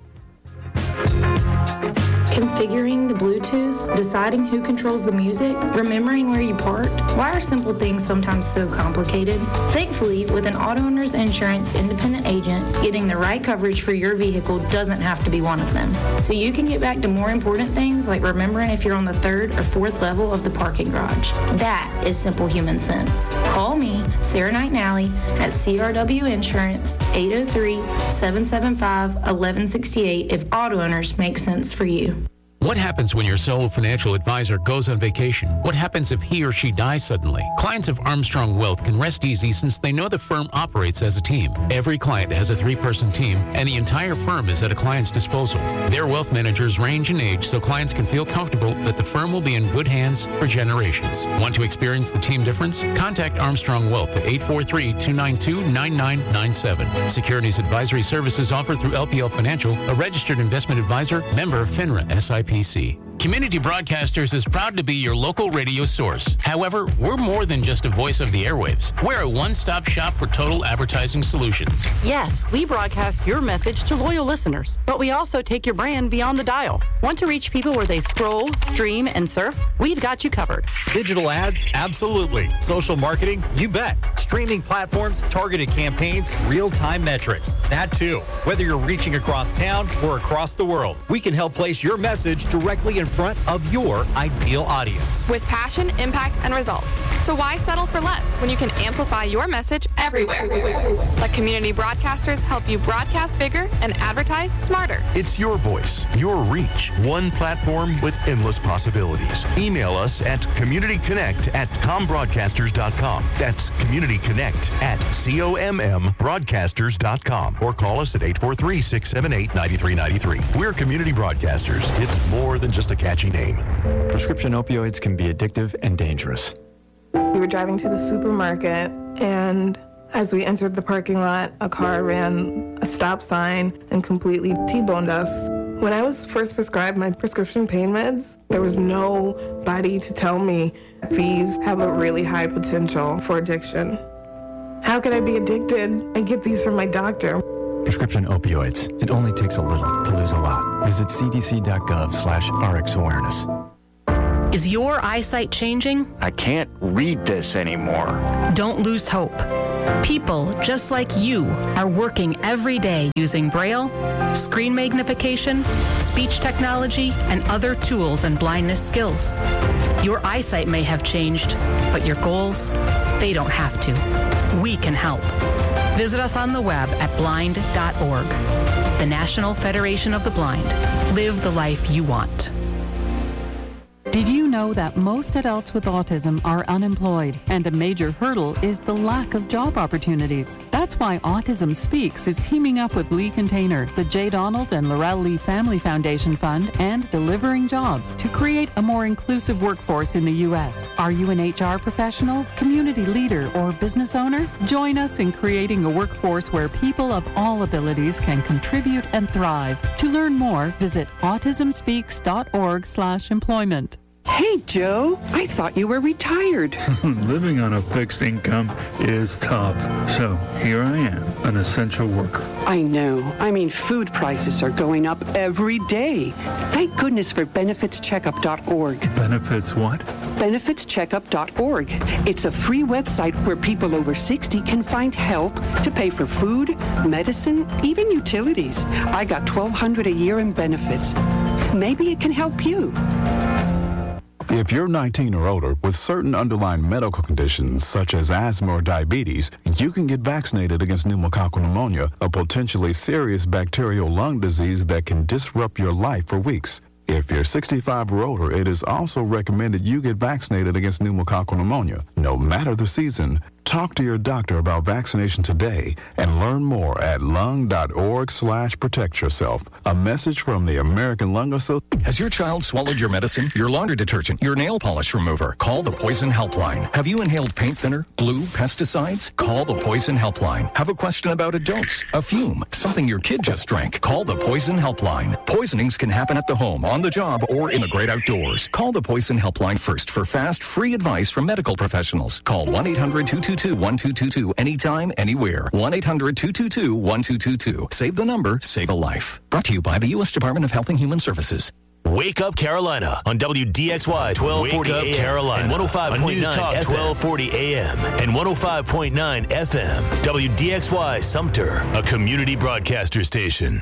Configuring the Bluetooth, deciding who controls the music, remembering where you parked. Why are simple things sometimes so complicated? Thankfully, with an Auto Owners Insurance independent agent, getting the right coverage for your vehicle doesn't have to be one of them. So you can get back to more important things like remembering if you're on the third or fourth level of the parking garage. That is simple human sense. Call me, Sarah Knight Nally, at C R W Insurance, eight oh three, seven seven five, one one six eight if auto owners make sense for you. What happens when your sole financial advisor goes on vacation? What happens if he or she dies suddenly? Clients of Armstrong Wealth can rest easy since they know the firm operates as a team. Every client has a three-person team, and the entire firm is at a client's disposal. Their wealth managers range in age so clients can feel comfortable that the firm will be in good hands for generations. Want to experience the team difference? Contact Armstrong Wealth at eight four three, two nine two, nine nine nine seven. Securities advisory services offered through L P L Financial, a registered investment advisor, member FINRA S I P C. Community Broadcasters is proud to be your local radio source. However, we're more than just a voice of the airwaves. We're a one-stop shop for total advertising solutions. Yes, we broadcast your message to loyal listeners, but we also take your brand beyond the dial. Want to reach people where they scroll, stream, and surf? We've got you covered. Digital ads? Absolutely. Social marketing? You bet. Streaming platforms, targeted campaigns, real-time metrics. That too. Whether you're reaching across town or across the world, we can help place your message directly in front of your ideal audience. With passion, impact, and results. So why settle for less when you can amplify your message everywhere? Let Community Broadcasters help you broadcast bigger and advertise smarter. It's your voice, your reach, one platform with endless possibilities. Email us at communityconnect at combroadcasters dot com. That's communityconnect at C O M M broadcasters dot com. Or call us at eight four three, six seven eight, nine three nine three. We're Community Broadcasters. It's more than just a catchy name. Prescription opioids can be addictive and dangerous. We were driving to the supermarket, and as we entered the parking lot, a car ran a stop sign and completely T-boned us. When I was first prescribed my prescription pain meds, there was nobody to tell me these have a really high potential for addiction. How could I be addicted? I get these from my doctor. Prescription opioids. It only takes a little to lose a lot. Visit c d c dot gov slash R X awareness. Is your eyesight changing? I can't read this anymore. Don't lose hope. People just like you are working every day using Braille, screen magnification, speech technology, and other tools and blindness skills. Your eyesight may have changed, but your goals, they don't have to. We can help. Visit us on the web at blind dot org. The National Federation of the Blind. Live the life you want. Did you know that most adults with autism are unemployed, and a major hurdle is the lack of job opportunities? That's why Autism Speaks is teaming up with Lee Container, the J. Donald and Laurel Lee Family Foundation Fund, and Delivering Jobs to create a more inclusive workforce in the U S. Are you an H R professional, community leader, or business owner? Join us in creating a workforce where people of all abilities can contribute and thrive. To learn more, visit autism speaks dot org slash employment. Hey, Joe, I thought you were retired. Living on a fixed income is tough. So here I am, an essential worker. I know. I mean, food prices are going up every day. Thank goodness for benefits checkup dot org. Benefits what? benefits checkup dot org. It's a free website where people over sixty can find help to pay for food, medicine, even utilities. I got twelve hundred dollars a year in benefits. Maybe it can help you. If you're nineteen or older with certain underlying medical conditions such as asthma or diabetes, you can get vaccinated against pneumococcal pneumonia, a potentially serious bacterial lung disease that can disrupt your life for weeks. If you're sixty-five or older, it is also recommended you get vaccinated against pneumococcal pneumonia. No matter the season, talk to your doctor about vaccination today and learn more at lung dot org slash protect yourself. A message from the American Lung Association. Has your child swallowed your medicine, your laundry detergent, your nail polish remover? Call the Poison Helpline. Have you inhaled paint thinner, glue, pesticides? Call the Poison Helpline. Have a question about a dose, a fume, something your kid just drank? Call the Poison Helpline. Poisonings can happen at the home, on the job, or in the great outdoors. Call the Poison Helpline first for fast, free advice from medical professionals. Call one eight hundred two two two one two two two anytime, anywhere. one eight hundred two two two one two two two. Save the number, save a life. Brought to you by the U S Department of Health and Human Services. Wake Up Carolina on W D X Y twelve forty A M Carolina, and one oh five point nine F M, twelve forty A M and one oh five point nine F M. W D X Y Sumter, a community broadcaster station.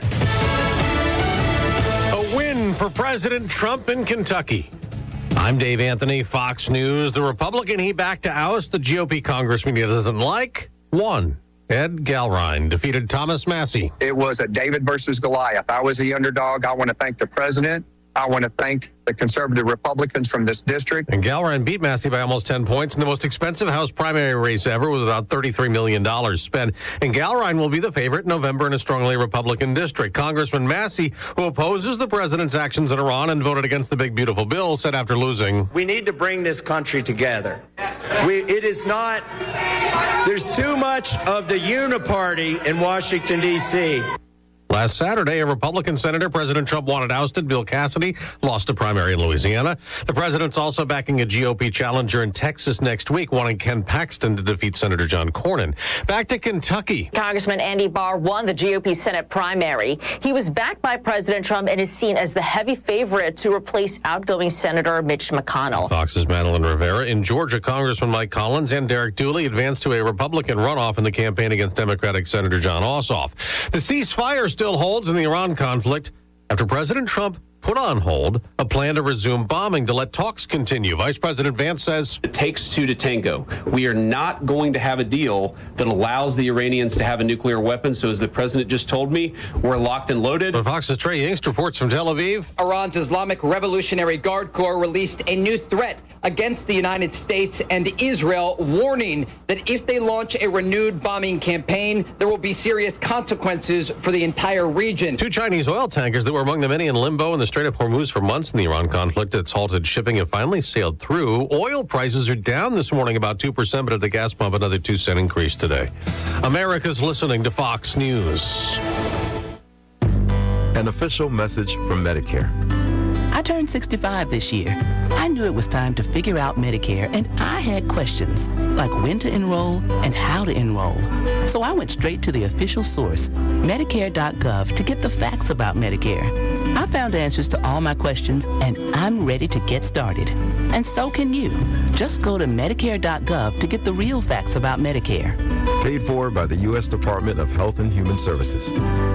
A win for President Trump in Kentucky. I'm Dave Anthony, Fox News. The Republican he backed to oust the G O P congressman he doesn't like won. Ed Galrine defeated Thomas Massie. It was a David versus Goliath. I was the underdog. I want to thank the president. I want to thank the conservative Republicans from this district. And Galrine beat Massie by almost ten points in the most expensive House primary race ever with about thirty-three million dollars spent. And Galrine will be the favorite in November in a strongly Republican district. Congressman Massie, who opposes the president's actions in Iran and voted against the big, beautiful bill, said after losing, "We need to bring this country together. We, it is not, there's too much of the uniparty in Washington, D C" Last Saturday, a Republican senator President Trump wanted ousted, Bill Cassidy, lost a primary in Louisiana. The president's also backing a G O P challenger in Texas next week, wanting Ken Paxton to defeat Senator John Cornyn. Back to Kentucky. Congressman Andy Barr won the G O P Senate primary. He was backed by President Trump and is seen as the heavy favorite to replace outgoing Senator Mitch McConnell. Fox's Madeline Rivera. In Georgia, Congressman Mike Collins and Derek Dooley advanced to a Republican runoff in the campaign against Democratic Senator John Ossoff. The ceasefire still holds in the Iran conflict after President Trump put on hold a plan to resume bombing to let talks continue. Vice President Vance says, "It takes two to tango. We are not going to have a deal that allows the Iranians to have a nuclear weapon. So as the president just told me, we're locked and loaded." For Fox's Trey Yingst reports from Tel Aviv. Iran's Islamic Revolutionary Guard Corps released a new threat against the United States and Israel, warning that if they launch a renewed bombing campaign, there will be serious consequences for the entire region. Two Chinese oil tankers that were among the many in limbo in the Strait of Hormuz for months in the Iran conflict that's halted shipping have finally sailed through. Oil prices are down this morning about two percent, but at the gas pump, another two cent increase today. America's listening to Fox News. An official message from Medicare. I turned sixty-five this year. I knew it was time to figure out Medicare, and I had questions, like when to enroll and how to enroll. So I went straight to the official source, Medicare dot gov, to get the facts about Medicare. I found answers to all my questions, and I'm ready to get started. And so can you. Just go to Medicare dot gov to get the real facts about Medicare. Paid for by the U S Department of Health and Human Services.